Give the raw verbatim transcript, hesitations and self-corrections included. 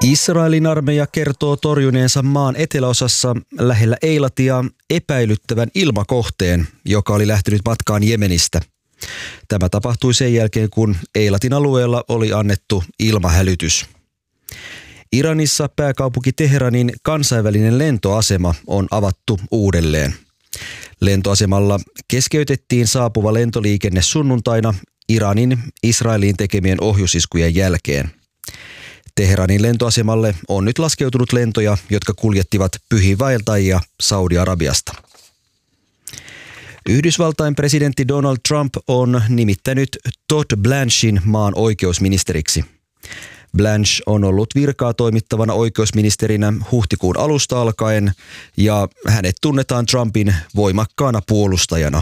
Israelin armeija kertoo torjuneensa maan eteläosassa lähellä Eilatia epäilyttävän ilmakohteen, joka oli lähtenyt matkaan Jemenistä. Tämä tapahtui sen jälkeen, kun Eilatin alueella oli annettu ilmahälytys. Iranissa pääkaupunki Teheranin kansainvälinen lentoasema on avattu uudelleen. Lentoasemalla keskeytettiin saapuva lentoliikenne sunnuntaina Iranin Israeliin tekemien ohjusiskujen jälkeen. Teheranin lentoasemalle on nyt laskeutunut lentoja, jotka kuljettivat pyhiinvaeltajia Saudi-Arabiasta. Yhdysvaltain presidentti Donald Trump on nimittänyt Todd Blanchin maan oikeusministeriksi. Blanche on ollut virkaa toimittavana oikeusministerinä huhtikuun alusta alkaen ja hänet tunnetaan Trumpin voimakkaana puolustajana.